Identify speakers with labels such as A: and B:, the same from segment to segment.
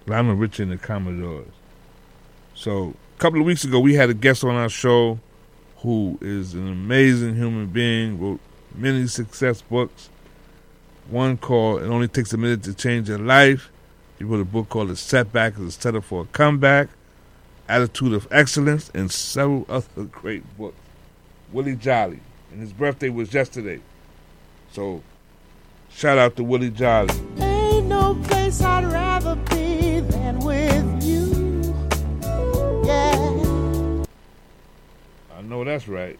A: Lionel Richie and the Commodores. So a couple of weeks ago, we had a guest on our show who is an amazing human being, wrote many success books. One called It Only Takes a Minute to Change Your Life. He wrote a book called A Setback is a Setup for a Comeback, Attitude of Excellence, and several other great books. Willie Jolly. And his birthday was yesterday. So, shout out to Willie Jolly.
B: Ain't no place I'd rather be than with you. Yeah.
A: I know that's right.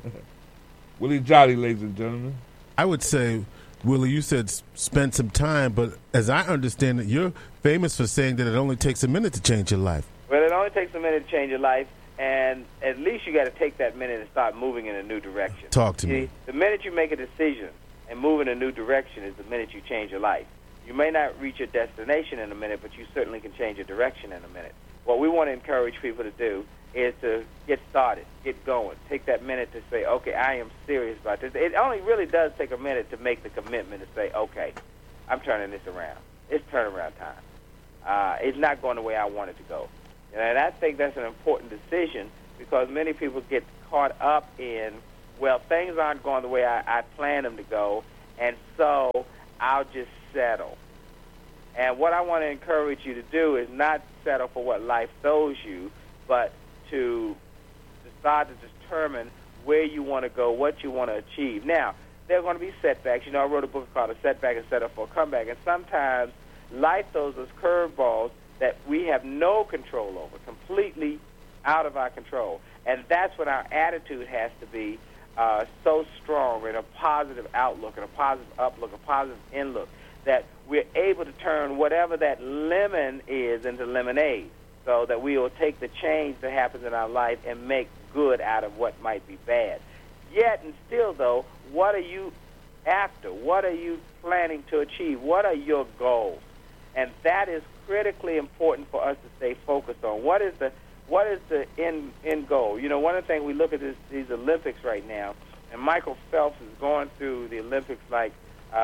A: Willie Jolly, ladies and gentlemen.
C: I would say, Willie, you said spend some time, but as I understand it, you're famous for saying that it only takes a minute to change your life.
D: Well, it only takes a minute to change your life, and at least you got to take that minute and start moving in a new direction.
C: Talk to me.
D: The minute you make a decision and move in a new direction is the minute you change your life. You may not reach your destination in a minute, but you certainly can change your direction in a minute. What we want to encourage people to do is to get started, get going. Take that minute to say, okay, I am serious about this. It only really does take a minute to make the commitment to say, okay, I'm turning this around. It's turnaround time. It's not going the way I want it to go. And I think that's an important decision because many people get caught up in, well, things aren't going the way I plan them to go, and so I'll just settle. And what I want to encourage you to do is not settle for what life throws you, but to decide to determine where you want to go, what you want to achieve. Now, there are going to be setbacks. You know, I wrote a book called A Setback is Set Up for a Comeback, and sometimes life throws us curveballs that we have no control over, completely out of our control. And that's when our attitude has to be so strong and a positive outlook and a positive uplook, a positive inlook, that we're able to turn whatever that lemon is into lemonade, so that we will take the change that happens in our life and make good out of what might be bad. Yet and still, though, what are you after? What are you planning to achieve? What are your goals? And that is critically important for us to stay focused on. What is the end goal? You know, one of the things we look at these Olympics right now, and Michael Phelps is going through the Olympics like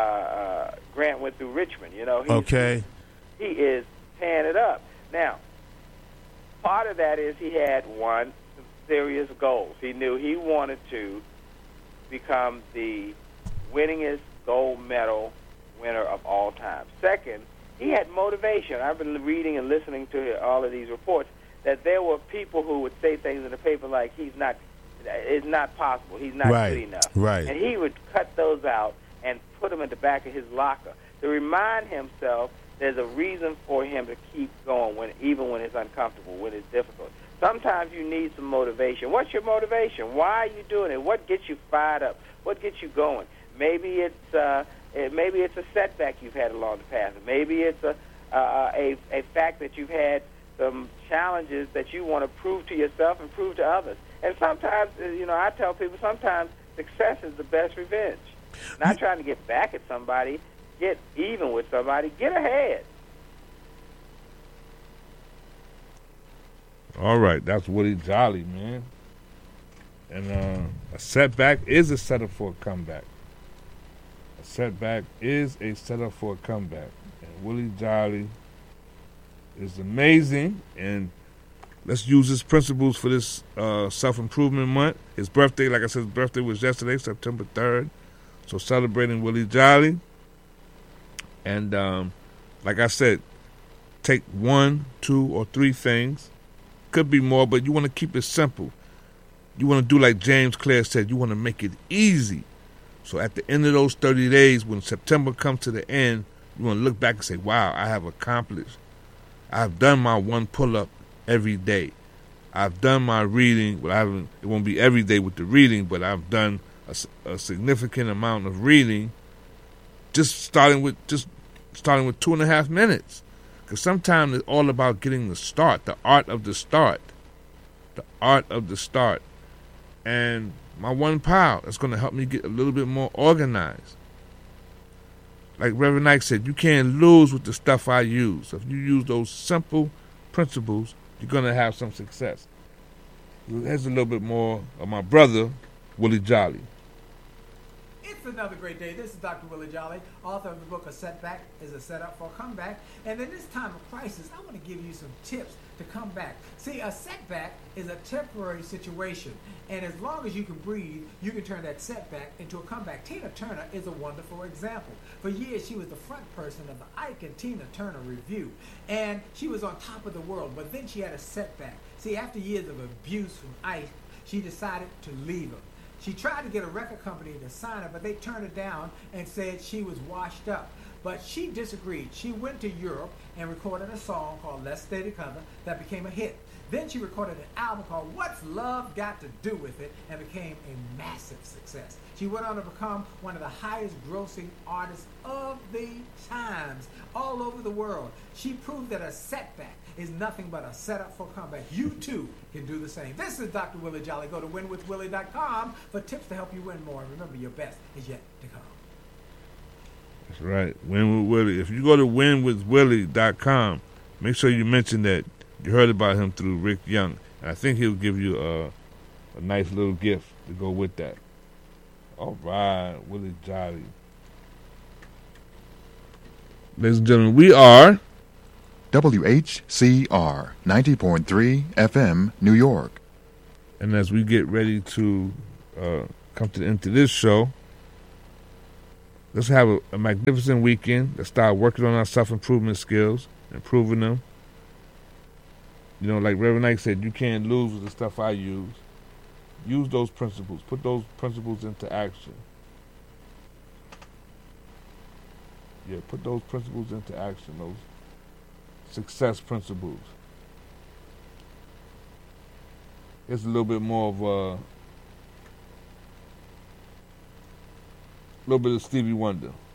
D: Grant went through Richmond. You know, he is tearing it up. Now, part of that is he had some serious goals. He knew he wanted to become the winningest gold medal winner of all time. Second, he had motivation. I've been reading and listening to all of these reports that there were people who would say things in the paper like it's not possible, he's not good enough.
C: Right.
D: And he would cut those out and put them in the back of his locker to remind himself there's a reason for him to keep going even when it's uncomfortable, when it's difficult. Sometimes you need some motivation. What's your motivation? Why are you doing it? What gets you fired up? What gets you going? Maybe it's a setback you've had along the path. Maybe it's a fact that you've had some challenges that you want to prove to yourself and prove to others. And sometimes, I tell people sometimes success is the best revenge. Not trying to get back at somebody, get even with somebody, get ahead.
A: All right, that's Willie Jolly, man. And a setback is a setup for a comeback. A setback is a setup for a comeback. And Willie Jolly is amazing. And let's use his principles for this self-improvement month. His birthday, like I said, his birthday was yesterday, September 3rd. So celebrating Willie Jolly. And like I said, take 1, 2, or 3 things. Could be more, but you want to keep it simple. You want to do like James Clear said, you want to make it easy. So at the end of those 30 days, when September comes to the end, you want to look back and say, wow, I have accomplished. I've done my 1 pull-up every day. I've done my reading. Well, it won't be every day with the reading, but I've done a significant amount of reading just starting with 2.5 minutes. Because sometimes it's all about getting the start, the art of the start. The art of the start. And my 1 pile is going to help me get a little bit more organized. Like Reverend Knight said, you can't lose with the stuff I use. If you use those simple principles, you're going to have some success. Here's a little bit more of my brother, Willie Jolly.
E: It's another great day. This is Dr. Willie Jolly, author of the book A Setback is a Setup for a Comeback. And in this time of crisis, I want to give you some tips to come back. See, a setback is a temporary situation. And as long as you can breathe, you can turn that setback into a comeback. Tina Turner is a wonderful example. For years, she was the front person of the Ike and Tina Turner Review. And she was on top of the world. But then she had a setback. See, after years of abuse from Ike, she decided to leave him. She tried to get a record company to sign her, but they turned her down and said she was washed up. But she disagreed. She went to Europe and recorded a song called Let's Stay Together that became a hit. Then she recorded an album called What's Love Got to Do With It and became a massive success. She went on to become one of the highest grossing artists of the times all over the world. She proved that a setback is nothing but a setup for comeback. You too can do the same. This is Dr. Willie Jolly. Go to winwithwillie.com for tips to help you win more. And remember, your best is yet to come.
A: That's right. Win with Willie. If you go to winwithwillie.com, make sure you mention that you heard about him through Rick Young. And I think he'll give you a nice little gift to go with that. All right, Willie Jolly. Ladies and gentlemen, we are
F: WHCR 90.3 FM, New York.
A: And as we get ready to come to the end of this show, let's have a magnificent weekend. Let's start working on our self-improvement skills, improving them. You know, like Reverend Ike said, you can't lose with the stuff I use. Use those principles. Put those principles into action. Yeah, put those principles into action, those success principles. It's a little bit more of a little bit of Stevie Wonder.